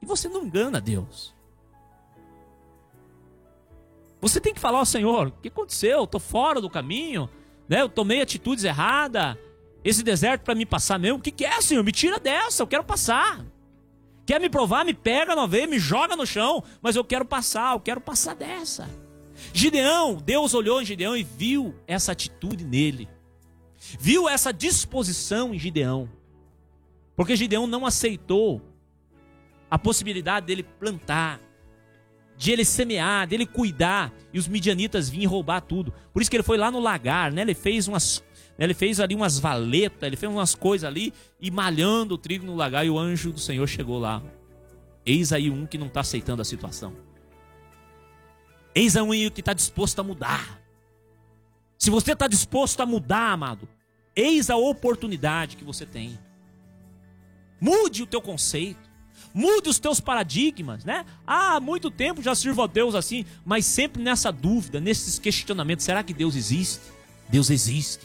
E você não engana Deus. Você tem que falar ao Senhor: o que aconteceu? Eu estou fora do caminho, né? Eu tomei atitudes erradas. Esse deserto para me passar mesmo, o que é, Senhor? Me tira dessa, eu quero passar. Quer me provar? Me pega na veia, me joga no chão, mas eu quero passar dessa. Gideão, Deus olhou em Gideão e viu essa atitude nele. Viu essa disposição em Gideão. Porque Gideão não aceitou a possibilidade dele plantar, de ele semear, dele cuidar, e os midianitas vinham roubar tudo. Por isso que ele foi lá no lagar, né? Ele fez ali umas valetas, ele fez umas coisas ali, e malhando o trigo no lagar, e o anjo do Senhor chegou lá. Eis aí um que não está aceitando a situação. Eis aí um que está disposto a mudar. Se você está disposto a mudar, amado, eis a oportunidade que você tem. Mude o teu conceito. Mude os teus paradigmas, né? Há muito tempo já sirvo a Deus assim, mas sempre nessa dúvida, nesses questionamentos. Será que Deus existe? Deus existe.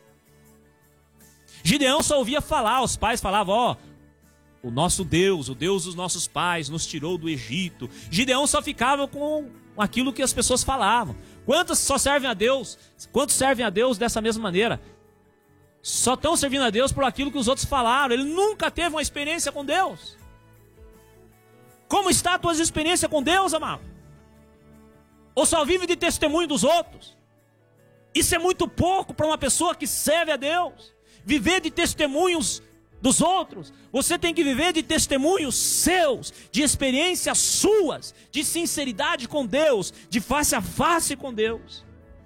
Gideão só ouvia falar, os pais falavam: o nosso Deus, o Deus dos nossos pais, nos tirou do Egito. Gideão só ficava com aquilo que as pessoas falavam. Quantos só servem a Deus? Quantos servem a Deus dessa mesma maneira? Só estão servindo a Deus por aquilo que os outros falaram. Ele nunca teve uma experiência com Deus. Como está a tua experiência com Deus, amado? Ou só vive de testemunho dos outros? Isso é muito pouco para uma pessoa que serve a Deus. Viver de testemunhos dos outros. Você tem que viver de testemunhos seus, de experiências suas, de sinceridade com Deus, de face a face com Deus.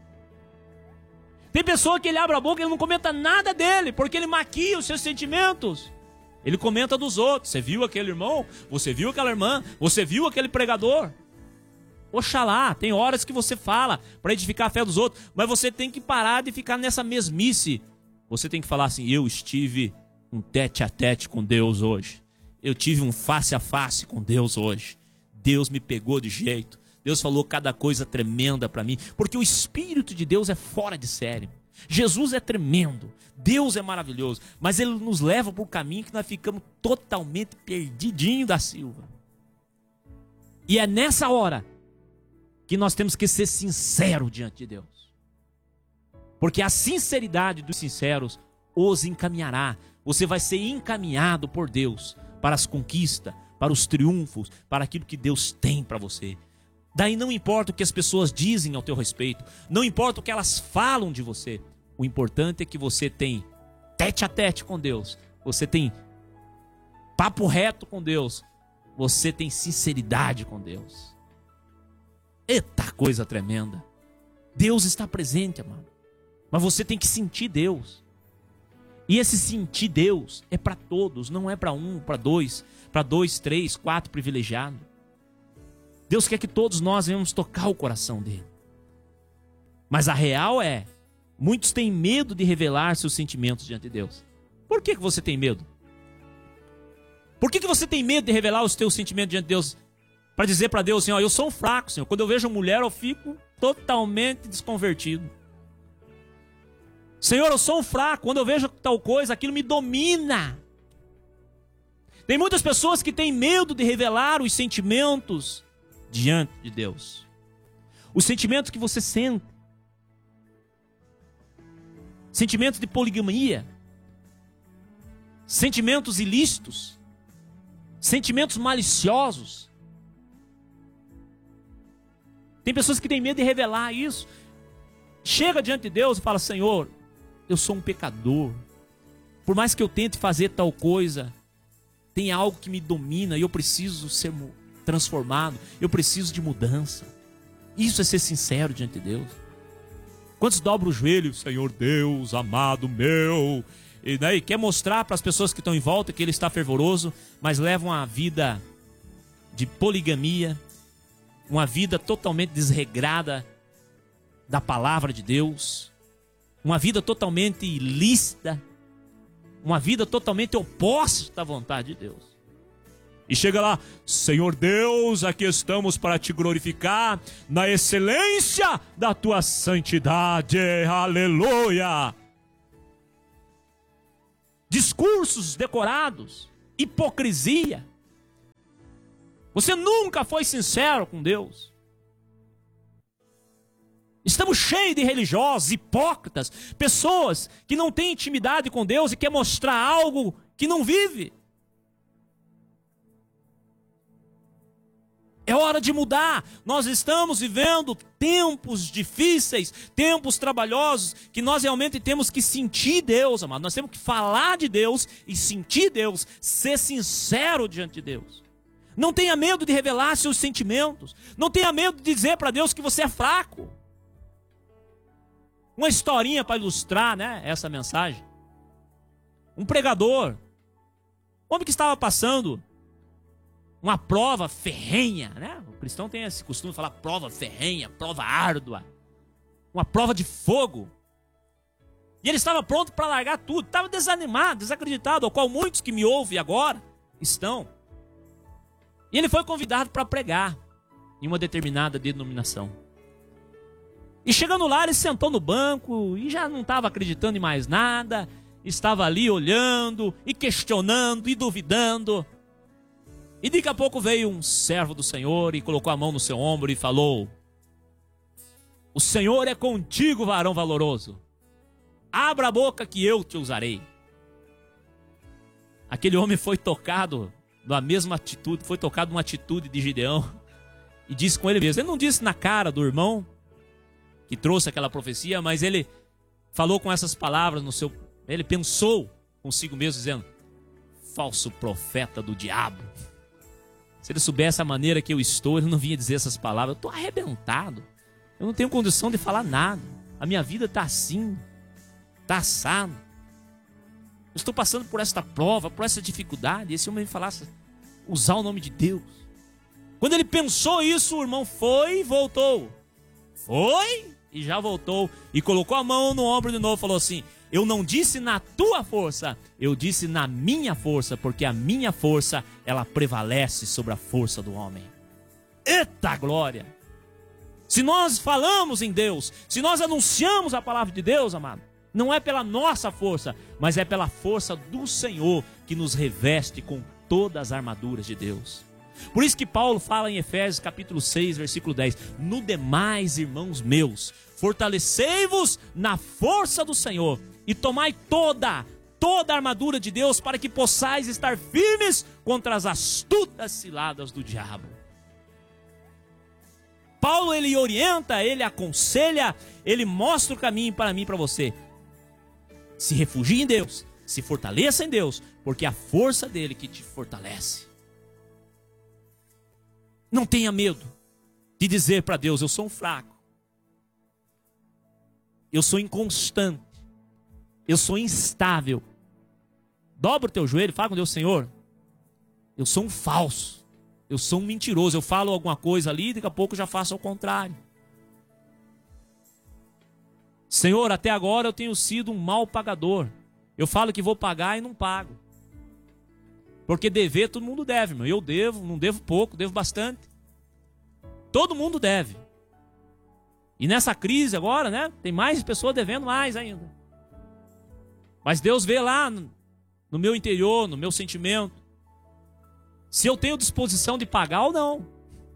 Tem pessoa que ele abre a boca e ele não comenta nada dele, porque ele maquia os seus sentimentos. Ele comenta dos outros. Você viu aquele irmão? Você viu aquela irmã? Você viu aquele pregador? Oxalá, tem horas que você fala para edificar a fé dos outros, mas você tem que parar de ficar nessa mesmice. Você tem que falar assim: eu estive um tete a tete com Deus hoje. Eu tive um face a face com Deus hoje. Deus me pegou de jeito. Deus falou cada coisa tremenda para mim, porque o Espírito de Deus é fora de série. Jesus é tremendo, Deus é maravilhoso, mas Ele nos leva para o caminho que nós ficamos totalmente perdidinho da Silva. E é nessa hora que nós temos que ser sinceros diante de Deus. Porque a sinceridade dos sinceros os encaminhará. Você vai ser encaminhado por Deus para as conquistas, para os triunfos, para aquilo que Deus tem para você. Daí não importa o que as pessoas dizem ao teu respeito, não importa o que elas falam de você. O importante é que você tem tete a tete com Deus, você tem papo reto com Deus, você tem sinceridade com Deus. Eita coisa tremenda. Deus está presente, amado, mas você tem que sentir Deus. E esse sentir Deus é para todos, não é para um, para dois, 3, 4 privilegiados. Deus quer que todos nós venhamos tocar o coração dele. Mas a real é, muitos têm medo de revelar seus sentimentos diante de Deus. Por que você tem medo? Por que você tem medo de revelar os teus sentimentos diante de Deus? Para dizer para Deus assim: eu sou um fraco, Senhor. Quando eu vejo uma mulher, eu fico totalmente desconvertido. Senhor, eu sou um fraco. Quando eu vejo tal coisa, aquilo me domina. Tem muitas pessoas que têm medo de revelar os sentimentos diante de Deus. Os sentimentos que você sente. Sentimentos de poligamia. Sentimentos ilícitos. Sentimentos maliciosos. Tem pessoas que têm medo de revelar isso. Chega diante de Deus e fala: Senhor, eu sou um pecador. Por mais que eu tente fazer tal coisa, tem algo que me domina e eu preciso ser transformado. Eu preciso de mudança. Isso é ser sincero diante de Deus. Quantos dobram o joelho? Senhor Deus, amado meu. E daí quer mostrar para as pessoas que estão em volta que ele está fervoroso, mas leva uma vida de poligamia, uma vida totalmente desregrada da palavra de Deus, uma vida totalmente ilícita, uma vida totalmente oposta à vontade de Deus. E chega lá: Senhor Deus, aqui estamos para te glorificar na excelência da tua santidade, aleluia. Discursos decorados, hipocrisia, Você nunca foi sincero com Deus. Estamos cheios de religiosos, hipócritas, pessoas que não têm intimidade com Deus e quer mostrar algo que não vive. É hora de mudar. Nós estamos vivendo tempos difíceis, tempos trabalhosos, que nós realmente temos que sentir Deus, amado. Nós temos que falar de Deus e sentir Deus, ser sincero diante de Deus. Não tenha medo de revelar seus sentimentos. Não tenha medo de dizer para Deus que você é fraco. Uma historinha para ilustrar, né, essa mensagem. Um pregador, um homem que estava passando uma prova ferrenha, né? O cristão tem esse costume de falar prova ferrenha, prova árdua, uma prova de fogo. E ele estava pronto para largar tudo, estava desanimado, desacreditado, ao qual muitos que me ouvem agora estão. E ele foi convidado para pregar em uma determinada denominação. E chegando lá, ele sentou no banco e já não estava acreditando em mais nada, estava ali olhando e questionando e duvidando. E daqui a pouco veio um servo do Senhor e colocou a mão no seu ombro e falou: o Senhor é contigo, varão valoroso. Abra a boca que eu te usarei. Aquele homem foi tocado na mesma atitude, foi tocado numa atitude de Gideão. E disse com ele mesmo. Ele não disse na cara do irmão que trouxe aquela profecia, mas ele falou com essas palavras no seu... Ele pensou consigo mesmo dizendo: falso profeta do diabo. Se ele soubesse a maneira que eu estou, ele não vinha dizer essas palavras. Eu estou arrebentado. Eu não tenho condição de falar nada. A minha vida está assim. Está assado. Eu estou passando por esta prova, por essa dificuldade. E esse homem me falasse, usar o nome de Deus. Quando ele pensou isso, o irmão foi e voltou. Foi e já voltou. E colocou a mão no ombro de novo e falou assim: eu não disse na tua força, eu disse na minha força, porque a minha força, ela prevalece sobre a força do homem. Eita glória! Se nós falamos em Deus, se nós anunciamos a palavra de Deus, amado, não é pela nossa força, mas é pela força do Senhor que nos reveste com todas as armaduras de Deus. Por isso que Paulo fala em Efésios capítulo 6, versículo 10: no demais, irmãos meus, fortalecei-vos na força do Senhor e tomai toda a armadura de Deus para que possais estar firmes contra as astutas ciladas do diabo. Paulo, ele orienta, ele aconselha, ele mostra o caminho para mim e para você. Se refugie em Deus, se fortaleça em Deus, porque é a força dele que te fortalece. Não tenha medo de dizer para Deus: eu sou um fraco, eu sou inconstante, eu sou instável. Dobra o teu joelho e fala com Deus: Senhor, eu sou um falso, eu sou um mentiroso. Eu falo alguma coisa ali e daqui a pouco eu já faço ao contrário. Senhor, até agora eu tenho sido um mau pagador. Eu falo que vou pagar e não pago. Porque dever todo mundo deve, meu. Eu devo, não devo pouco, devo bastante. Todo mundo deve. E nessa crise agora, né, tem mais pessoas devendo mais ainda. Mas Deus vê lá no meu interior, no meu sentimento, se eu tenho disposição de pagar ou não.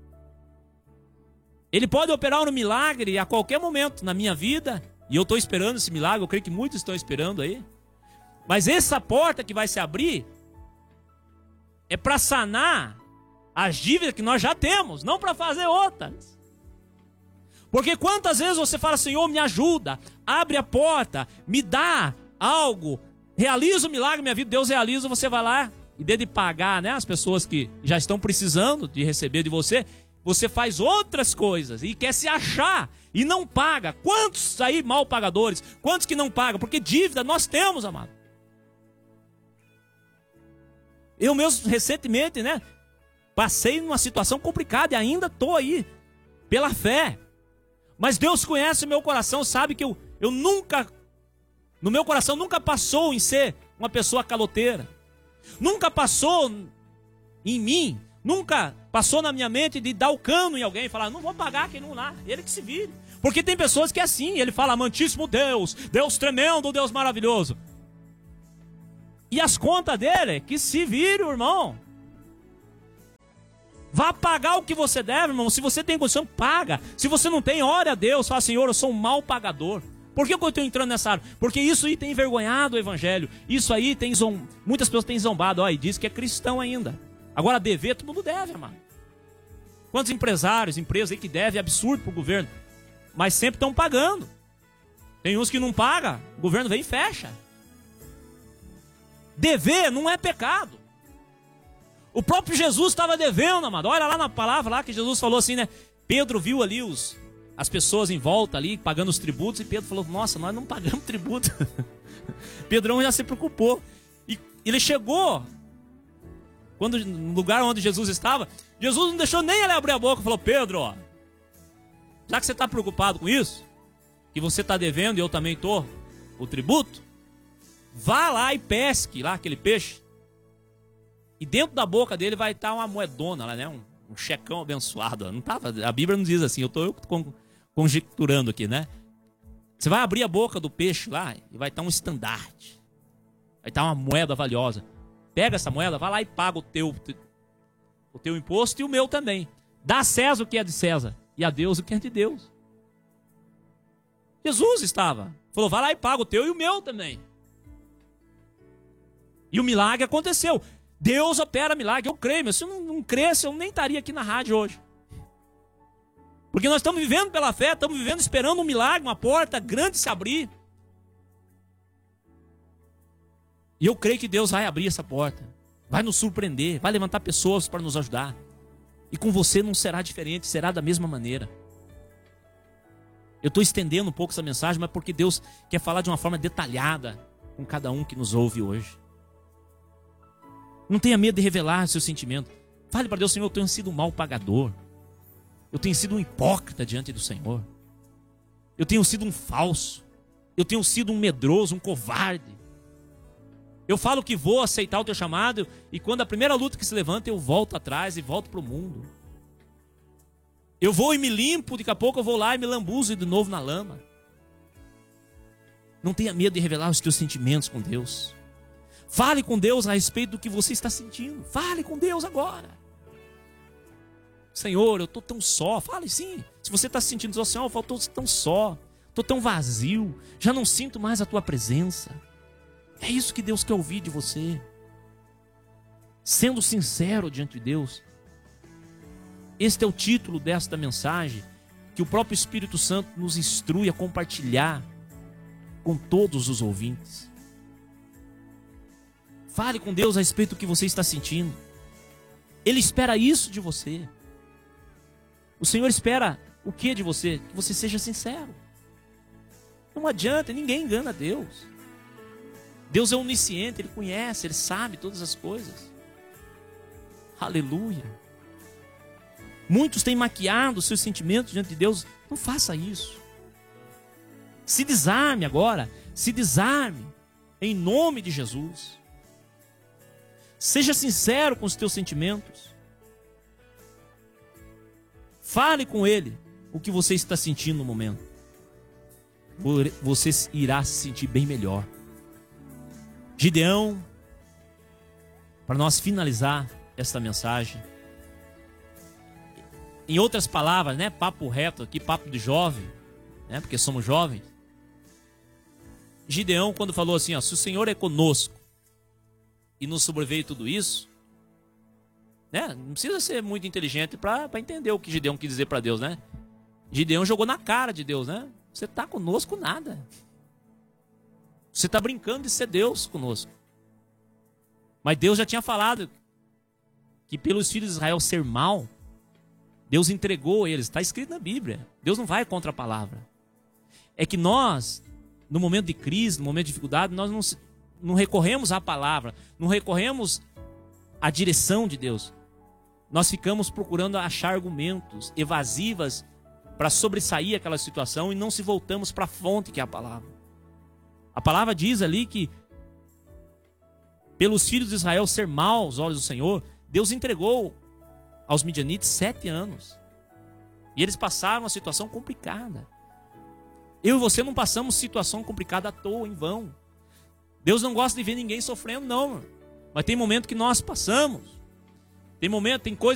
Ele pode operar um milagre a qualquer momento na minha vida, e eu estou esperando esse milagre, eu creio que muitos estão esperando aí. Mas essa porta que vai se abrir é para sanar as dívidas que nós já temos, não para fazer outras. Porque quantas vezes você fala: Senhor, me ajuda, abre a porta, me dá algo, realiza o milagre na minha vida. Deus realiza, você vai lá e de pagar, né, as pessoas que já estão precisando de receber de você, você faz outras coisas e quer se achar e não paga. Quantos aí mal pagadores? Quantos que não pagam? Porque dívida nós temos, amado. Eu mesmo recentemente, né, passei numa situação complicada e ainda estou aí, pela fé. Mas Deus conhece o meu coração, sabe que eu nunca, no meu coração nunca passou em ser uma pessoa caloteira. Nunca passou em mim, nunca passou na minha mente de dar o cano em alguém e falar: não vou pagar quem não dá, ele que se vire. Porque tem pessoas que é assim, ele fala: amantíssimo Deus, Deus tremendo, Deus maravilhoso. E as contas dele, que se vire, irmão. Vá pagar o que você deve, irmão. Se você tem condição, paga. Se você não tem, ore a Deus. Fala, Senhor, eu sou um mau pagador. Por que eu estou entrando nessa área? Porque isso aí tem envergonhado o evangelho. Isso aí tem muitas pessoas têm zombado. E diz que é cristão ainda. Agora dever, todo mundo deve, amado. Quantos empresários, empresas aí que devem absurdo pro governo, mas sempre estão pagando. Tem uns que não pagam, o governo vem e fecha. Dever não é pecado. O próprio Jesus estava devendo, amado. Olha lá na palavra lá que Jesus falou assim, né? Pedro viu ali as pessoas em volta ali, pagando os tributos, e Pedro falou, nossa, nós não pagamos tributo. Pedrão já se preocupou. E ele chegou, no lugar onde Jesus estava, Jesus não deixou nem ele abrir a boca, falou, Pedro, ó, já que você está preocupado com isso, que você está devendo e eu também estou, o tributo, vá lá e pesque lá aquele peixe. E dentro da boca dele vai estar uma moedona lá, né? Um checão abençoado. Não tava, a Bíblia não diz assim, eu estou conjecturando aqui, né? Você vai abrir a boca do peixe lá e vai estar um estandarte. Vai estar uma moeda valiosa. Pega essa moeda, vai lá e paga o teu imposto e o meu também. Dá a César o que é de César e a Deus o que é de Deus. Jesus falou, vai lá e paga o teu e o meu também. E o milagre aconteceu. Deus opera milagre, eu creio, mas se eu não cresce, eu nem estaria aqui na rádio hoje. Porque nós estamos vivendo pela fé, estamos vivendo esperando um milagre, uma porta grande se abrir. E eu creio que Deus vai abrir essa porta, vai nos surpreender, vai levantar pessoas para nos ajudar. E com você não será diferente, será da mesma maneira. Eu estou estendendo um pouco essa mensagem, mas porque Deus quer falar de uma forma detalhada com cada um que nos ouve hoje. Não tenha medo de revelar seu sentimento. Fale para Deus, Senhor, eu tenho sido um mau pagador. Eu tenho sido um hipócrita diante do Senhor. Eu tenho sido um falso. Eu tenho sido um medroso, um covarde. Eu falo que vou aceitar o teu chamado e quando a primeira luta que se levanta, eu volto atrás e volto para o mundo. Eu vou e me limpo, daqui a pouco eu vou lá e me lambuzo de novo na lama. Não tenha medo de revelar os teus sentimentos com Deus. Fale com Deus a respeito do que você está sentindo. Fale com Deus agora. Senhor, eu estou tão só. Fale sim. Se você está se sentindo só, Senhor, eu estou tão só. Estou tão vazio. Já não sinto mais a tua presença. É isso que Deus quer ouvir de você. Sendo sincero diante de Deus. Este é o título desta mensagem que o próprio Espírito Santo nos instrui a compartilhar com todos os ouvintes. Fale com Deus a respeito do que você está sentindo. Ele espera isso de você. O Senhor espera o que de você? Que você seja sincero. Não adianta, ninguém engana Deus. Deus é onisciente, Ele conhece, Ele sabe todas as coisas. Aleluia. Muitos têm maquiado os seus sentimentos diante de Deus. Não faça isso. Se desarme agora. Se desarme. Em nome de Jesus. Seja sincero com os teus sentimentos. Fale com Ele o que você está sentindo no momento. Você irá se sentir bem melhor. Gideão, para nós finalizar esta mensagem, em outras palavras, né, papo reto aqui, papo de jovem, né, porque somos jovens. Gideão, quando falou assim, ó, se o Senhor é conosco e nos sobreveio tudo isso, né, não precisa ser muito inteligente para entender o que Gideão quis dizer para Deus, né? Gideão jogou na cara de Deus, né? Você está conosco nada. Você está brincando de ser Deus conosco. Mas Deus já tinha falado que pelos filhos de Israel ser mal, Deus entregou eles. Está escrito na Bíblia. Deus não vai contra a palavra. É que nós, no momento de crise, no momento de dificuldade, nós não recorremos à palavra, não recorremos à direção de Deus. Nós ficamos procurando achar argumentos evasivas para sobressair aquela situação e não se voltamos para a fonte que é a palavra. A palavra diz ali que pelos filhos de Israel ser mal aos olhos do Senhor, Deus entregou aos midianitas 7 anos. E eles passaram uma situação complicada. Eu e você não passamos situação complicada à toa, em vão. Deus não gosta de ver ninguém sofrendo, não. Mas tem momento que nós passamos. Tem coisas